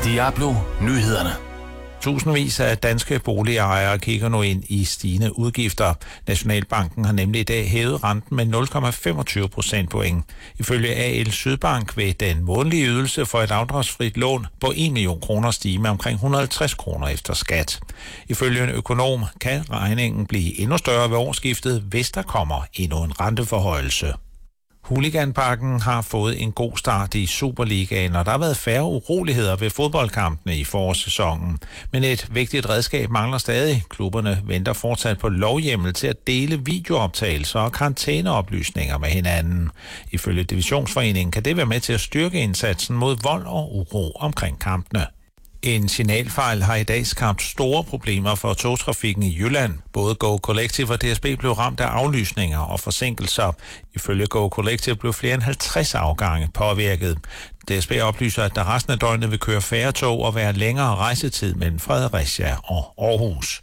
Diablo Nyhederne. Tusindvis af danske boligejere kigger nu ind i stigende udgifter. Nationalbanken har nemlig i dag hævet renten med 0,25 procentpoint. Ifølge AL Sydbank vil den månedlige ydelse for et afdragsfrit lån på 1 million kroner stige med omkring 150 kroner efter skat. Ifølge en økonom kan regningen blive endnu større ved årsskiftet, hvis der kommer endnu en renteforhøjelse. Hooliganparken har fået en god start i Superligaen, og der har været færre uroligheder ved fodboldkampene i forårssæsonen. Men et vigtigt redskab mangler stadig. Klubberne venter fortsat på lovhjemmel til at dele videooptagelser og karantæneoplysninger med hinanden. Ifølge Divisionsforeningen kan det være med til at styrke indsatsen mod vold og uro omkring kampene. En signalfejl har i dag skabt store problemer for togtrafikken i Jylland. Både Go Collective og DSB blev ramt af aflysninger og forsinkelser. Ifølge Go Collective blev flere end 50 afgange påvirket. DSB oplyser, at der resten af døgnet vil køre færre tog og være længere rejsetid mellem Fredericia og Aarhus.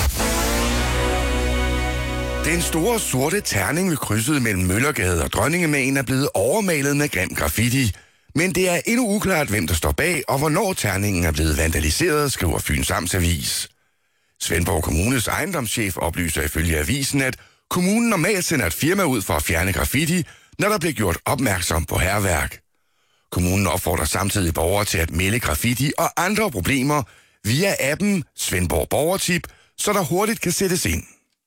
Den store sorte terning ved krydset mellem Møllergade og Dronningemäen er blevet overmalet med grim graffiti. Men det er endnu uklart, hvem der står bag, og hvornår terningen er blevet vandaliseret, skriver Fyns Amtsavis. Svendborg Kommunes ejendomschef oplyser ifølge avisen, at kommunen normalt sender et firma ud for at fjerne graffiti, når der bliver gjort opmærksom på hærværk. Kommunen opfordrer samtidig borgere til at melde graffiti og andre problemer via appen Svendborg Borgertip, så der hurtigt kan sættes ind.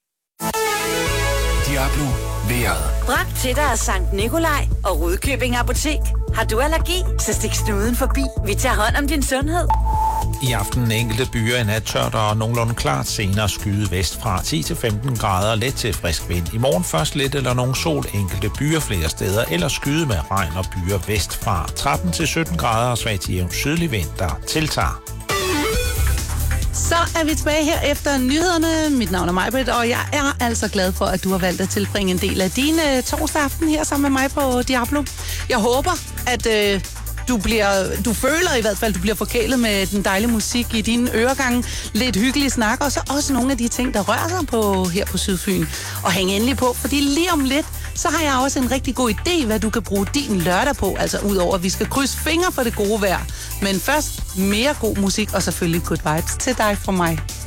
Diablo vejret. Bragt til dig af Sankt Nikolaj og Rudkøbing Apotek. Har du allergi, så stik snuden forbi. Vi tager hånd om din sundhed. I aften enkelte byer i nat tørt og nogenlunde klart, senere skyde vest fra 10-15 grader, let til frisk vind. I morgen først lidt eller nogen sol, enkelte byer flere steder, eller skyde med regn og byer vest fra 13-17 grader og svag til jævn sydlig vind, der tiltager. Så er vi tilbage her efter nyhederne. Mit navn er Majbrit, og jeg er altså glad for, at du har valgt at tilbringe en del af din torsdag aften her sammen med mig på Diablo. Jeg håber, at du føler i hvert fald, at du bliver forkælet med den dejlige musik i dine øregange, lidt hyggelige snak, og så også nogle af de ting, der rører sig på her på Sydfyn. Og hæng endelig på, fordi lige om lidt, så har jeg også en rigtig god idé, hvad du kan bruge din lørdag på, altså udover at vi skal krydse fingre for det gode vejr. Men først mere god musik, og selvfølgelig good vibes til dig fra mig.